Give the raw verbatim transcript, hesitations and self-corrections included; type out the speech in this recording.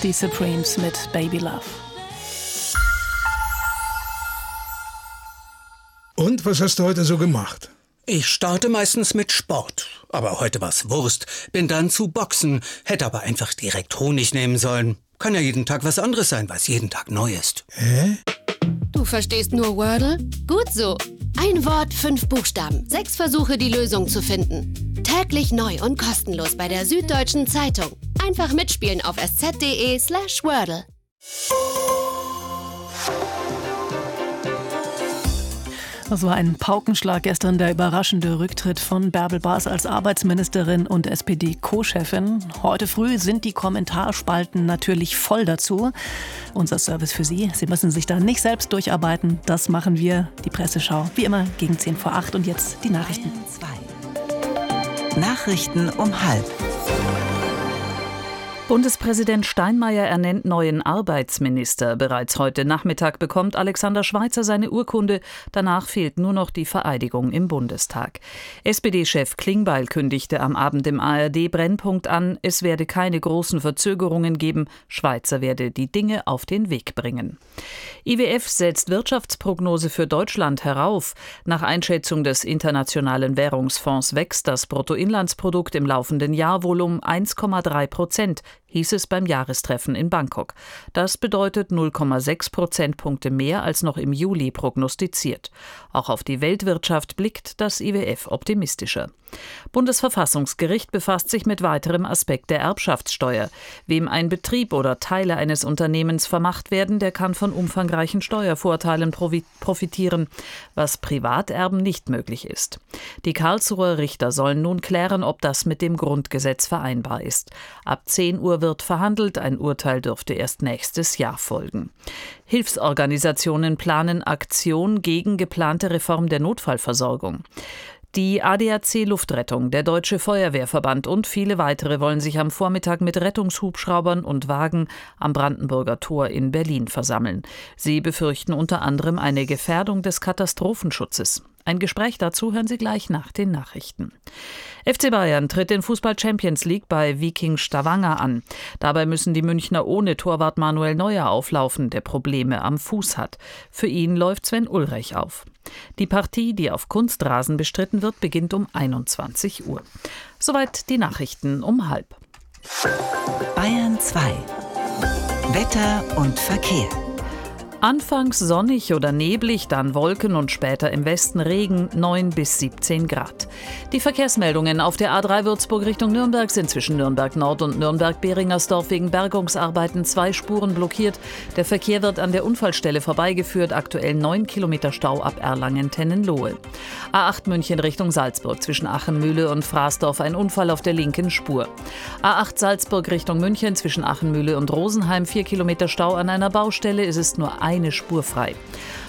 die Supremes mit Baby Love. Und was hast du heute so gemacht? Ich starte meistens mit Sport. Aber heute war's Wurst. Bin dann zu Boxen. Hätte aber einfach direkt Honig nehmen sollen. Kann ja jeden Tag was anderes sein, weil es jeden Tag neu ist. Hä? Du verstehst nur Wordle? Gut so. Ein Wort, fünf Buchstaben. Sechs Versuche, die Lösung zu finden. Täglich neu und kostenlos bei der Süddeutschen Zeitung. Einfach mitspielen auf sz.de slash Wordle. Das war ein Paukenschlag gestern, der überraschende Rücktritt von Bärbel Bas als Arbeitsministerin und S P D-Co-Chefin. Heute früh sind die Kommentarspalten natürlich voll dazu. Unser Service für Sie. Sie müssen sich da nicht selbst durcharbeiten. Das machen wir, die Presseschau, wie immer gegen zehn vor acht. Und jetzt die Nachrichten. Nachrichten um halb. Bundespräsident Steinmeier ernennt neuen Arbeitsminister. Bereits heute Nachmittag bekommt Alexander Schweitzer seine Urkunde. Danach fehlt nur noch die Vereidigung im Bundestag. S P D-Chef Klingbeil kündigte am Abend im A R D-Brennpunkt an, es werde keine großen Verzögerungen geben. Schweitzer werde die Dinge auf den Weg bringen. I W F setzt Wirtschaftsprognose für Deutschland herauf. Nach Einschätzung des Internationalen Währungsfonds wächst das Bruttoinlandsprodukt im laufenden Jahr wohl um eins Komma drei Prozent. Hieß es beim Jahrestreffen in Bangkok. Das bedeutet null Komma sechs Prozentpunkte mehr als noch im Juli prognostiziert. Auch auf die Weltwirtschaft blickt das I W F optimistischer. Bundesverfassungsgericht befasst sich mit weiterem Aspekt der Erbschaftssteuer. Wem ein Betrieb oder Teile eines Unternehmens vermacht werden, der kann von umfangreichen Steuervorteilen profitieren, was Privaterben nicht möglich ist. Die Karlsruher Richter sollen nun klären, ob das mit dem Grundgesetz vereinbar ist. Ab zehn Uhr wird verhandelt, ein Urteil dürfte erst nächstes Jahr folgen. Hilfsorganisationen planen Aktion gegen geplante Reform der Notfallversorgung. Die A D A C Luftrettung, der Deutsche Feuerwehrverband und viele weitere wollen sich am Vormittag mit Rettungshubschraubern und Wagen am Brandenburger Tor in Berlin versammeln. Sie befürchten unter anderem eine Gefährdung des Katastrophenschutzes. Ein Gespräch dazu hören Sie gleich nach den Nachrichten. F C Bayern tritt in Fußball-Champions League bei Viking Stavanger an. Dabei müssen die Münchner ohne Torwart Manuel Neuer auflaufen, der Probleme am Fuß hat. Für ihn läuft Sven Ulreich auf. Die Partie, die auf Kunstrasen bestritten wird, beginnt um einundzwanzig Uhr. Soweit die Nachrichten um halb. Bayern zwei. Wetter und Verkehr. Anfangs sonnig oder neblig, dann Wolken und später im Westen Regen, neun bis siebzehn Grad. Die Verkehrsmeldungen auf der A drei Würzburg Richtung Nürnberg sind zwischen Nürnberg Nord und Nürnberg-Beringersdorf wegen Bergungsarbeiten zwei Spuren blockiert. Der Verkehr wird an der Unfallstelle vorbeigeführt, aktuell neun Kilometer Stau ab Erlangen-Tennenlohe. A acht München Richtung Salzburg zwischen Achenmühle und Fraßdorf ein Unfall auf der linken Spur. A acht Salzburg Richtung München zwischen Achenmühle und Rosenheim vier Kilometer Stau an einer Baustelle, es ist nur ein eine Spur frei.